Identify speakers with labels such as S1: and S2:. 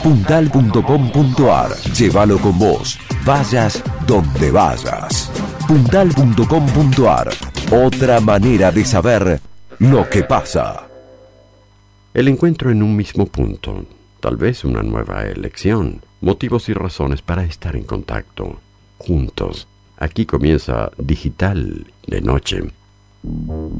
S1: Puntal.com.ar. Llévalo con vos. Vayas donde vayas. Puntal.com.ar. Otra manera de saber lo que pasa.
S2: El encuentro en un mismo punto. Tal vez una nueva elección. Motivos y razones para estar en contacto. Juntos. Aquí comienza Digital de Noche.